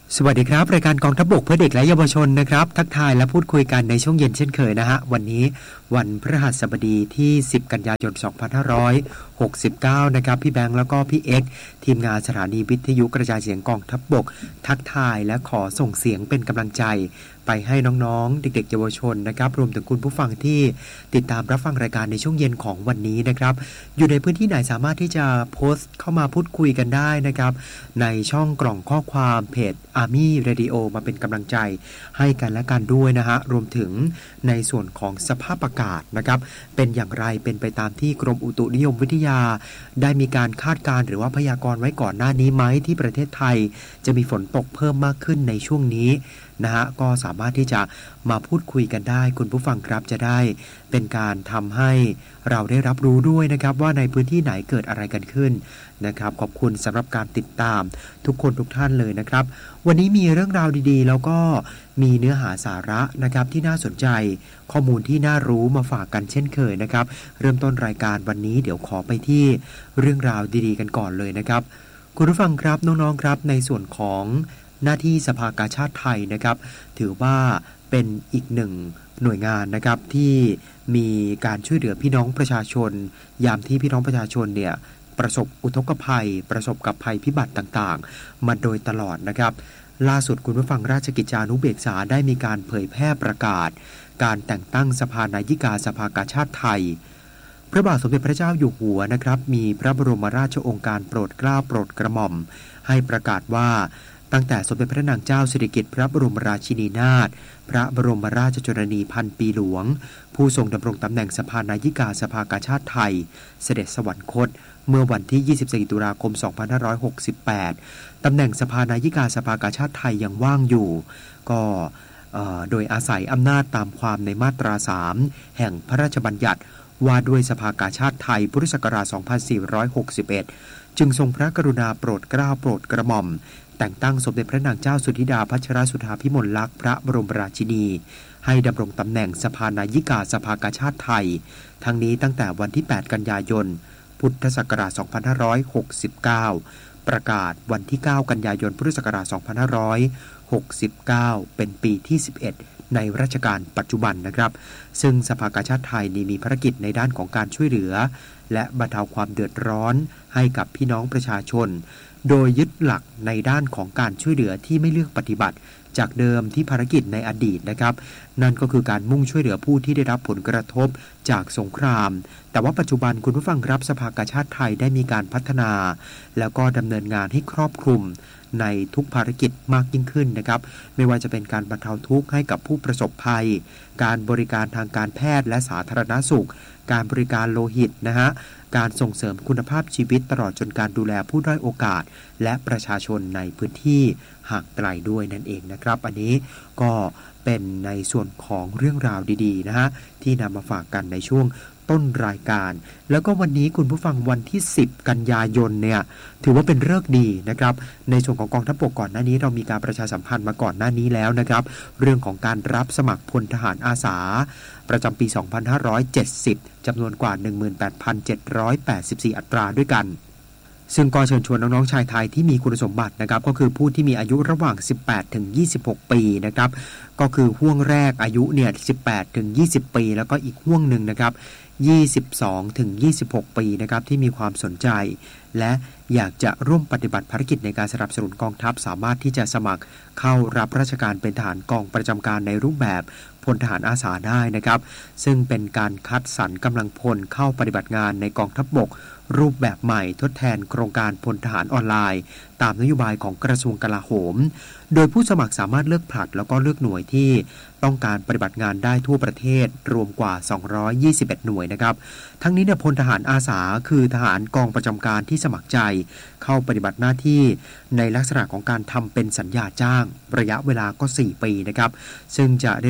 สวัสดีครับรายการกองทัพบกเพื่อเด็กและเยาวชนนะครับทักทายและพูดคุยกันในช่วงเย็นเช่นเคยนะฮะวันนี้วันพฤหัสบดีที่10กันยายน2569นะครับพี่แบงค์แล้วก็พี่เอ็กซ์ทีมงานสถานีวิทยุกระจายเสียงกองทัพบกทักทายและขอส่งเสียงเป็นกำลังใจไปให้น้องๆเด็กๆเยาวชนนะครับรวมถึงคุณผู้ฟังที่ติดตามรับฟังรายการในช่วงเย็นของวันนี้นะครับอยู่ในพื้นที่ไหนสามารถที่จะโพสต์เข้ามาพูดคุยกันได้นะครับในช่องกล่องข้อความเพจ Army Radio มาเป็นกำลังใจให้กันและกันด้วยนะฮะรวมถึงในส่วนของสภาพอากาศนะครับเป็นอย่างไรเป็นไปตามที่กรมอุตุนิยมวิทยาได้มีการคาดการณ์หรือว่าพยากรณ์ไว้ก่อนหน้านี้ไหมที่ประเทศไทยจะมีฝนตกเพิ่มมากขึ้นในช่วงนี้นะฮะก็สามารถที่จะมาพูดคุยกันได้คุณผู้ฟังครับจะได้เป็นการทำให้เราได้รับรู้ด้วยนะครับว่าในพื้นที่ไหนเกิดอะไรกันขึ้นนะครับขอบคุณสำหรับการติดตามทุกคนทุกท่านเลยนะครับวันนี้มีเรื่องราวดีๆแล้วก็มีเนื้อหาสาระนะครับที่น่าสนใจข้อมูลที่น่ารู้มาฝากกันเช่นเคยนะครับเริ่มต้นรายการวันนี้เดี๋ยวขอไปที่เรื่องราวดีๆกันก่อนเลยนะครับคุณผู้ฟังครับน้องๆครับในส่วนของหน้าที่สภากาชาดไทยนะครับถือว่าเป็นอีกหนึ่งหน่วยงานนะครับที่มีการช่วยเหลือพี่น้องประชาชนยามที่พี่น้องประชาชนเนี่ยประสบอุทกภัยประสบกับภัยพิบัติต่างๆมาโดยตลอดนะครับล่าสุดคุณผู้ฟังราชกิจจานุเบกษาได้มีการเผยแพร่ประกาศการแต่งตั้งสภานายิกาสภากาชาดไทยพระบาทสมเด็จพระเจ้าอยู่หัวนะครับมีพระบรมราชโองการโปรดเกล้าโปรดกระหม่อมให้ประกาศว่าตั้งแต่สมเด็จพระนางเจ้าสิริกิติ์พระบรมราชินีนาถพระบรมราชชนนีพันปีหลวงผู้ทรงดำรงตำแหน่งสภานายิกาสภากาชาดไทยเสด็จสวรรคตเมื่อวันที่24ตุลาคม2568ตำแหน่งสภานายิกาสภากาชาดไทยยังว่างอยู่ก็โดยอาศัยอำนาจตามความในมาตรา3แห่งพระราชบัญญัติว่าด้วยสภากาชาดไทยพุทธศักราช2461จึงทรงพระกรุณาโปรดเกล้าโปรดกระหม่อมแต่งตั้งสมเด็จพระนางเจ้าสุธิดาพัชรสุธาภิมลลักษณ์พระบรมราชินีให้ดำรงตำแหน่งสภานายิกาสภากาชาดไทยทั้งนี้ตั้งแต่วันที่8กันยายนพุทธศักราช2569ประกาศวันที่9กันยายนพุทธศักราช2569เป็นปีที่11ในรัชกาลปัจจุบันนะครับซึ่งสภากาชาดไทยมีภารกิจในด้านของการช่วยเหลือและบรรเทาความเดือดร้อนให้กับพี่น้องประชาชนโดยยึดหลักในด้านของการช่วยเหลือที่ไม่เลือกปฏิบัติจากเดิมที่ภารกิจในอดีตนะครับนั่นก็คือการมุ่งช่วยเหลือผู้ที่ได้รับผลกระทบจากสงครามแต่ว่าปัจจุบันคุณผู้ฟังครับสภากาชาดไทยได้มีการพัฒนาแล้วก็ดำเนินงานให้ครอบคลุมในทุกภารกิจมากยิ่งขึ้นนะครับไม่ว่าจะเป็นการบรรเทาทุกข์ให้กับผู้ประสบภัยการบริการทางการแพทย์และสาธารณสุขการบริการโลหิตนะฮะการส่งเสริมคุณภาพชีวิตตลอดจนการดูแลผู้ด้อยโอกาสและประชาชนในพื้นที่ห่างไกลด้วยนั่นเองนะครับอันนี้ก็เป็นในส่วนของเรื่องราวดีๆนะฮะที่นำมาฝากกันในช่วงต้นรายการแล้วก็วันนี้คุณผู้ฟังวันที่10กันยายนเนี่ยถือว่าเป็นฤกษ์ดีนะครับในส่วนของกองทัพบกก่อนหน้านี้เรามีการประชาสัมพันธ์มาก่อนหน้านี้แล้วนะครับเรื่องของการรับสมัครพลทหารอาสาประจำปี2570จำนวนกว่า 18,784 อัตราด้วยกันซึ่งก็เชิญชวนน้องๆชายไทยที่มีคุณสมบัตินะครับก็คือผู้ที่มีอายุระหว่าง18ถึง26ปีนะครับก็คือห่วงแรกอายุเนี่ย18ถึง20ปีแล้วก็อีกห่วงหนึ่งนะครับ22ถึง26ปีนะครับที่มีความสนใจและอยากจะร่วมปฏิบัติภารกิจในการสนับสนุนกองทัพสามารถที่จะสมัครเข้ารับราชการเป็นทหารกองประจำการในรูปแบบพลทหารอาสาได้นะครับซึ่งเป็นการคัดสรรกำลังพลเข้าปฏิบัติงานในกองทัพบกรูปแบบใหม่ทดแทนโครงการพลทหารออนไลน์ตามนโยบายของกระทรวงกลาโหมโดยผู้สมัครสามารถเลือกผลัดแล้วก็เลือกหน่วยที่ต้องการปฏิบัติงานได้ทั่วประเทศรวมกว่า221หน่วยนะครับทั้งนี้เนี่ยพลทหารอาสาคือทหารกองประจำการที่สมัครใจเข้าปฏิบัติหน้าที่ในลักษณะของการทำเป็นสัญญาจ้างระยะเวลาก็4ปีนะครับซึ่งจะได้รับการ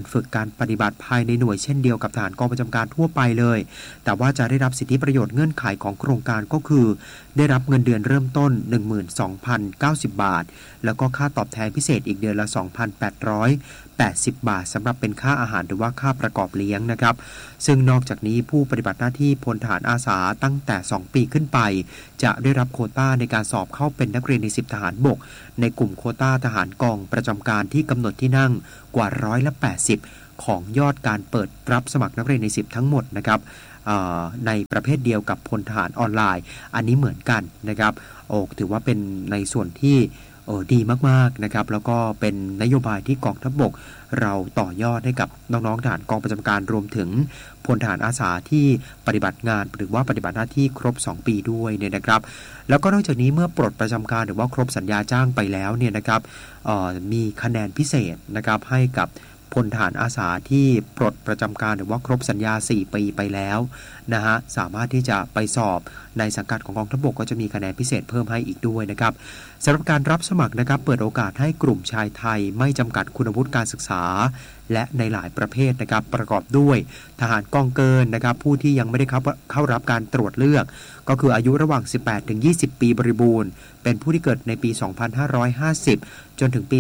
ฝึกการปฏิบัติภายในหน่วยเช่นเดียวกับทหารกองประจำการทั่วไปเลยแต่ว่าจะได้รับสิทธิประโยชน์เงื่อนไขของโครงการก็คือได้รับเงินเดือนเริ่มต้น 12,090 บาทแล้วก็ค่าตอบแทนพิเศษอีกเดือนละ 2,880 บาทสำหรับเป็นค่าอาหารหรือว่าค่าประกอบเลี้ยงนะครับซึ่งนอกจากนี้ผู้ปฏิบัติหน้าที่พลทหารอาสาตั้งแต่ 2 ปีขึ้นไปจะได้รับโควต้าในการสอบเข้าเป็นนักเรียนใน10ทหารบกในกลุ่มโควต้าทหารกองประจำการที่กำหนดที่นั่งกว่า180ของยอดการเปิดรับสมัครนักเรียนใน10ทั้งหมดนะครับในประเภทเดียวกับพลทหารออนไลน์อันนี้เหมือนกันนะครับถือว่าเป็นในส่วนที่ดีมากๆนะครับแล้วก็เป็นนโยบายที่กองทัพบกเราต่อยอดให้กับน้องๆทหารกองประจำการรวมถึงพลทหารอาสาที่ปฏิบัติงานหรือว่าปฏิบัติหน้าที่ครบ2ปีด้วยเนี่ยนะครับแล้วก็นอกจากนี้เมื่อปลดประจำการหรือว่าครบสัญญาจ้างไปแล้วเนี่ยนะครับมีคะแนนพิเศษนะครับให้กับพลทหารอาสาที่ปลดประจำการหรือว่าครบสัญญา4ปีไปแล้วนะฮะสามารถที่จะไปสอบในสังกัดของกองทัพบกก็จะมีคะแนนพิเศษเพิ่มให้อีกด้วยนะครับสำหรับการรับสมัครนะครับเปิดโอกาสให้กลุ่มชายไทยไม่จำกัดคุณวุฒิการศึกษาและในหลายประเภทนะครับประกอบด้วยทหารกองเกินนะครับผู้ที่ยังไม่ได้เข้ารับการตรวจเลือกก็คืออายุระหว่าง 18-20 ปีบริบูรณ์เป็นผู้ที่เกิดในปี 2550 จนถึงปี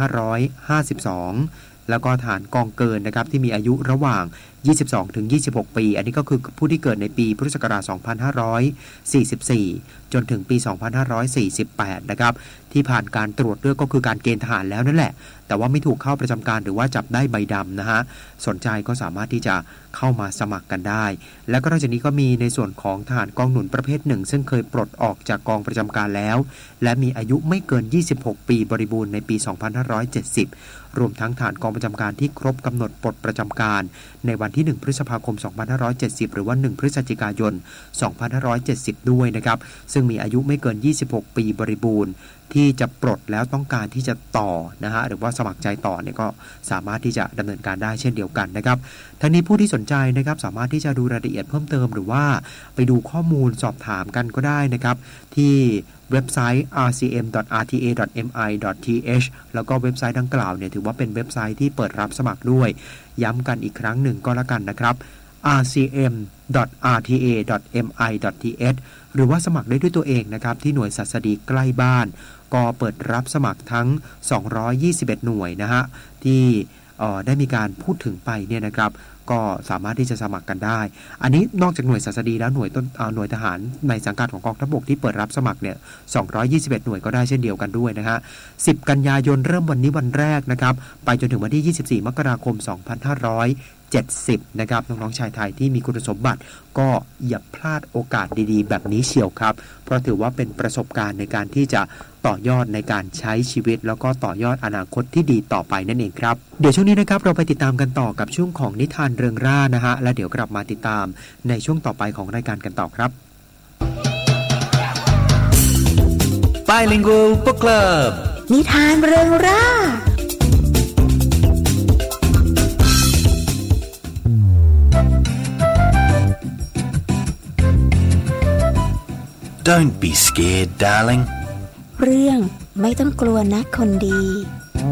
2552แล้วก็ทหารกองเกินนะครับที่มีอายุระหว่าง 22-26 ปีอันนี้ก็คือผู้ที่เกิดในปีพุทธศักราช 2544 จนถึงปี 2548 นะครับที่ผ่านการตรวจเลือกก็คือการเกณฑ์ทหารแล้วนั่นแหละแต่ว่าไม่ถูกเข้าประจำการหรือว่าจับได้ใบดำนะฮะสนใจก็สามารถที่จะเข้ามาสมัครกันได้แล้วก็นอกจากนี้ก็มีในส่วนของทหารกองหนุนประเภทหนึ่งซึ่งเคยปลดออกจากกองประจำการแล้วและมีอายุไม่เกิน 26 ปีบริบูรณ์ในปี 2570 รวมทั้งทหารกองประจำการที่ครบกำหนดปลดประจำการในวันที่ 1 พฤษภาคม 2570 หรือว่า 1 พฤศจิกายน 2570 ด้วยนะครับซึ่งมีอายุไม่เกิน 26 ปีบริบูรณ์ที่จะปลดแล้วต้องการที่จะต่อนะฮะหรือว่าสมัครใจต่อเนี่ยก็สามารถที่จะดำเนินการได้เช่นเดียวกันนะครับทั้งนี้ผู้ที่สนใจนะครับสามารถที่จะดูรายละเอียดเพิ่มเติมหรือว่าไปดูข้อมูลสอบถามกันก็ได้นะครับที่เว็บไซต์ rcm.rta.mi.th แล้วก็เว็บไซต์ดังกล่าวเนี่ยถือว่าเป็นเว็บไซต์ที่เปิดรับสมัครด้วยย้ำกันอีกครั้งหนึ่งก็แล้วกันนะครับ rcm.rta.mi.th หรือว่าสมัครได้ด้วยตัวเองนะครับที่หน่วยศัสดีใกล้บ้านก็เปิดรับสมัครทั้ง221หน่วยนะฮะที่ได้มีการพูดถึงไปเนี่ยนะครับก็สามารถที่จะสมัครกันได้อันนี้นอกจากหน่วยศัสดีแล้วหน่วยทหารในสังกัดของกองทัพบกที่เปิดรับสมัครเนี่ย221หน่วยก็ได้เช่นเดียวกันด้วยนะฮะ10กันยายนเริ่มวันนี้วันแรกนะครับไปจนถึงวันที่24มกราคม2570นะครับน้องๆชายไทยที่มีคุณสมบัติก็อย่าพลาดโอกาสดีๆแบบนี้เชียวครับเพราะถือว่าเป็นประสบการณ์ในการที่จะต่อยอดในการใช้ชีวิตแล้วก็ต่อยอดอนาคตที่ดีต่อไปนั่นเองครับเดี๋ยวช่วงนี้นะครับเราไปติดตามกันต่อกับช่วงของนิทานเริงร่านะฮะและเดี๋ยวกลับมาติดตามในช่วงต่อไปของรายการกันต่อครับ Bilingual Book Club นิทานเริงร่า Don't be scared, darling. เรื่องไม่ต้องกลัวนะคนดี